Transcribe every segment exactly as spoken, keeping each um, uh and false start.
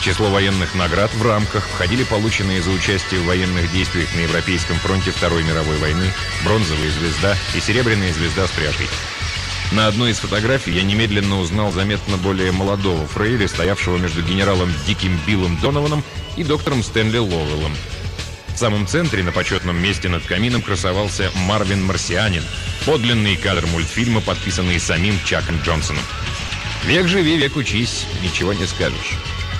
В число военных наград в рамках входили полученные за участие в военных действиях на Европейском фронте Второй мировой войны, бронзовая звезда и серебряная звезда с пряжкой. На одной из фотографий я немедленно узнал заметно более молодого Фрейли, стоявшего между генералом Диким Биллом Донованом и доктором Стэнли Ловеллом. В самом центре, на почетном месте над камином, красовался Марвин Марсианин, подлинный кадр мультфильма, подписанный самим Чаком Джонсоном. Век живи, век учись, ничего не скажешь.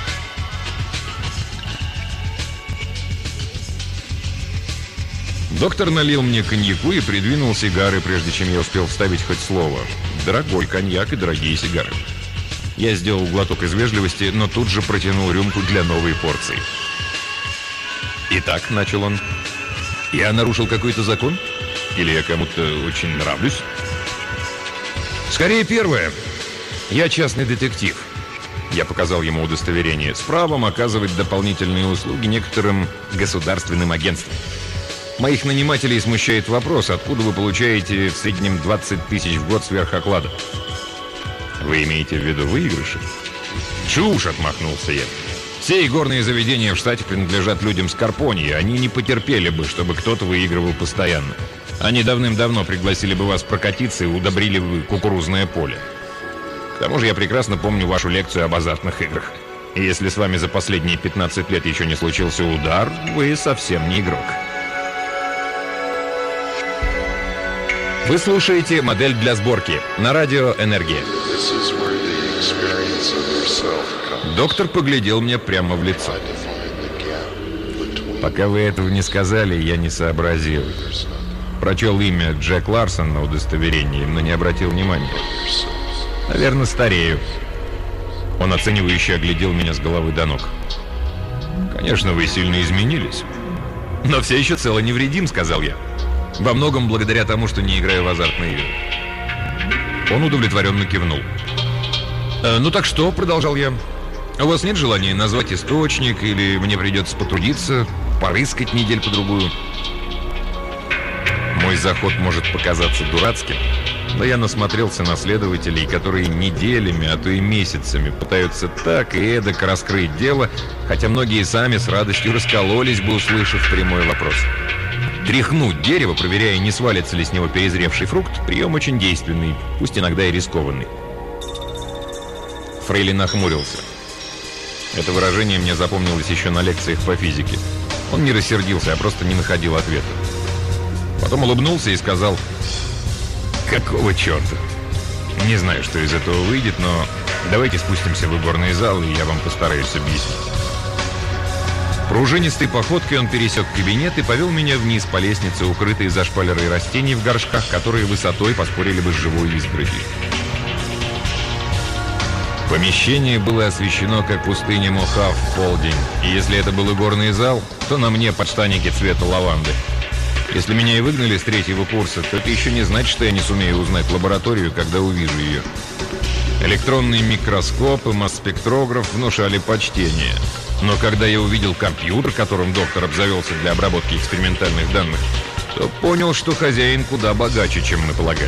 Доктор налил мне коньяку и придвинул сигары, прежде чем я успел вставить хоть слово. Дорогой коньяк и дорогие сигары. Я сделал глоток из вежливости, но тут же протянул рюмку для новой порции. «Итак», — начал он, — «я нарушил какой-то закон? Или я кому-то очень нравлюсь?» «Скорее первое. Я частный детектив». Я показал ему удостоверение с правом оказывать дополнительные услуги некоторым государственным агентствам. Моих нанимателей смущает вопрос, откуда вы получаете в среднем двадцать тысяч в год сверх оклада. Вы имеете в виду выигрыши? Чушь, отмахнулся я. Все игорные заведения в штате принадлежат людям с Карпонии. Они не потерпели бы, чтобы кто-то выигрывал постоянно. Они давным-давно пригласили бы вас прокатиться и удобрили бы кукурузное поле. К тому же я прекрасно помню вашу лекцию об азартных играх. И если с вами за последние пятнадцать лет еще не случился удар, вы совсем не игрок. Вы слушаете «Модель для сборки» на радио «Энергия». Доктор поглядел мне прямо в лицо. Пока вы этого не сказали, я не сообразил. Прочел имя Джек Ларсон на удостоверении, но не обратил внимания. Наверное, старею. Он оценивающе оглядел меня с головы до ног. Конечно, вы сильно изменились. Но все еще цело невредим, сказал я. Во многом благодаря тому, что не играю в азартные игры. Он удовлетворенно кивнул. «Э, «Ну так что?» — продолжал я. «У вас нет желания назвать источник, или мне придется потрудиться, порыскать недель по другую?» Мой заход может показаться дурацким, но я насмотрелся на следователей, которые неделями, а то и месяцами пытаются так и эдак раскрыть дело, хотя многие сами с радостью раскололись бы, услышав прямой вопрос. Тряхнуть дерево, проверяя, не свалится ли с него перезревший фрукт, прием очень действенный, пусть иногда и рискованный. Фрейли нахмурился. Это выражение мне запомнилось еще на лекциях по физике. Он не рассердился, а просто не находил ответа. Потом улыбнулся и сказал: «Какого черта? Не знаю, что из этого выйдет, но давайте спустимся в игорный зал, и я вам постараюсь объяснить». Пружинистой походкой он пересек кабинет и повел меня вниз по лестнице, укрытой за шпалерой растений в горшках, которые высотой поспорили бы с живой изгородью. Помещение было освещено, как пустыня Мохав в полдень, и если это был игорный зал, то на мне подштанники цвета лаванды. Если меня и выгнали с третьего курса, то это еще не значит, что я не сумею узнать лабораторию, когда увижу ее. Электронный микроскоп и масс-спектрограф внушали почтение. Но когда я увидел компьютер, которым доктор обзавелся для обработки экспериментальных данных, то понял, что хозяин куда богаче, чем мы полагали.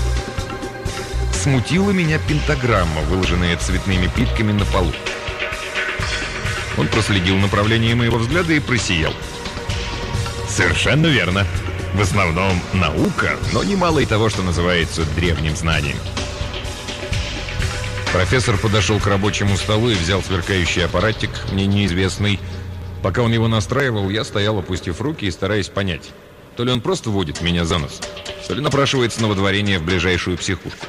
Смутила меня пентаграмма, выложенная цветными плитками на полу. Он проследил направление моего взгляда и просиял. «Совершенно верно. В основном наука, но немало и того, что называется древним знанием». Профессор подошел к рабочему столу и взял сверкающий аппаратик, мне неизвестный. Пока он его настраивал, я стоял, опустив руки и стараясь понять, то ли он просто водит меня за нос, то ли напрашивается на водворение в ближайшую психушку.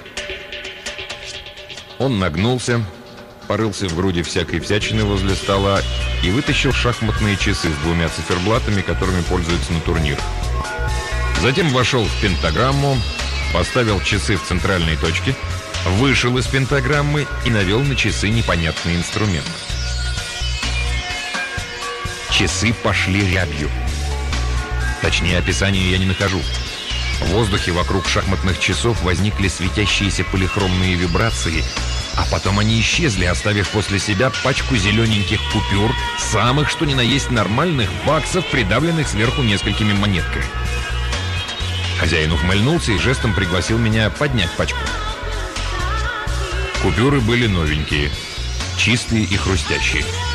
Он нагнулся, порылся в груди всякой всячины возле стола и вытащил шахматные часы с двумя циферблатами, которыми пользуются на турнирах. Затем вошел в пентаграмму, поставил часы в центральной точке, вышел из пентаграммы и навел на часы непонятный инструмент. Часы пошли рябью. Точнее, описания я не нахожу. В воздухе вокруг шахматных часов возникли светящиеся полихромные вибрации, а потом они исчезли, оставив после себя пачку зелененьких купюр, самых что ни на есть нормальных баксов, придавленных сверху несколькими монетками. Хозяин ухмыльнулся и жестом пригласил меня поднять пачку. Купюры были новенькие, чистые и хрустящие.